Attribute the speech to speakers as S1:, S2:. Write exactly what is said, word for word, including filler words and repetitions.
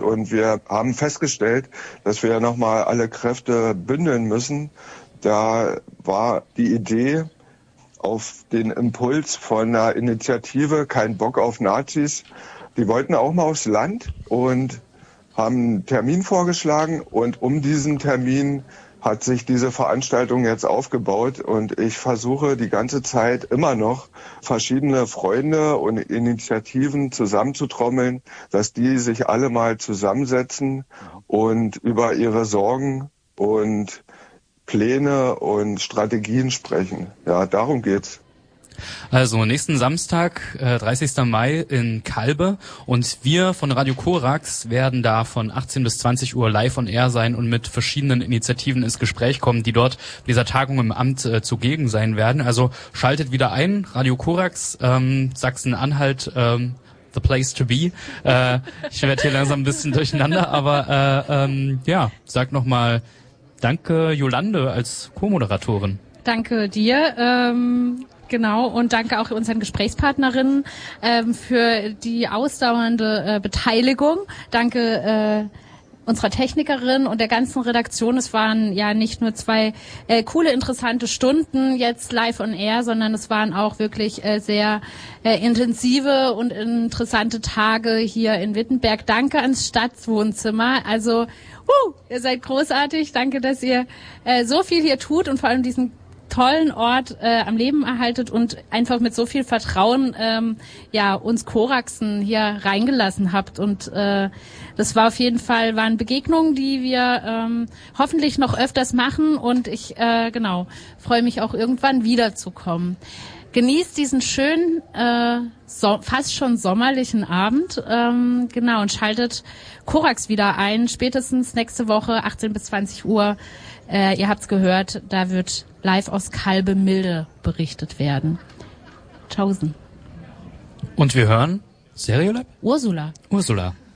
S1: und wir haben festgestellt, dass wir nochmal alle Kräfte bündeln müssen. Da war die Idee auf den Impuls von einer Initiative Kein Bock auf Nazis. Die wollten auch mal aufs Land und haben einen Termin vorgeschlagen und um diesen Termin hat sich diese Veranstaltung jetzt aufgebaut und ich versuche die ganze Zeit immer noch verschiedene Freunde und Initiativen zusammenzutrommeln, dass die sich alle mal zusammensetzen und über ihre Sorgen und Pläne und Strategien sprechen. Ja, darum geht's.
S2: Also nächsten Samstag, äh, dreißigsten Mai in Kalbe und wir von Radio Korax werden da von achtzehn bis zwanzig Uhr live on air sein und mit verschiedenen Initiativen ins Gespräch kommen, die dort bei dieser Tagung im Amt äh, zugegen sein werden. Also schaltet wieder ein, Radio Korax, ähm, Sachsen-Anhalt, ähm, the place to be. Äh, ich werde hier langsam ein bisschen durcheinander, aber äh, ähm, ja, sag nochmal danke Jolande als Co-Moderatorin.
S3: Danke dir. Ähm Genau, und danke auch unseren Gesprächspartnerinnen ähm, für die ausdauernde äh, Beteiligung. Danke äh, unserer Technikerin und der ganzen Redaktion. Es waren ja nicht nur zwei äh, coole, interessante Stunden jetzt live on air, sondern es waren auch wirklich äh, sehr äh, intensive und interessante Tage hier in Wittenberg. Danke ans Stadtwohnzimmer. Also, uh, ihr seid großartig. Danke, dass ihr äh, so viel hier tut und vor allem diesen tollen Ort äh, am Leben erhaltet und einfach mit so viel Vertrauen ähm, ja uns Koraxen hier reingelassen habt und äh, das war auf jeden Fall waren Begegnungen, die wir ähm, hoffentlich noch öfters machen und ich äh, genau freue mich auch irgendwann wiederzukommen. Genießt diesen schönen, äh, so, fast schon sommerlichen Abend, ähm, genau, und schaltet Korax wieder ein, spätestens nächste Woche, achtzehn bis zwanzig Uhr. Äh, ihr habt's gehört, da wird live aus Kalbe-Milde berichtet werden. Tschaußen.
S2: Und wir hören Seriolab?
S3: Ursula.
S2: Ursula.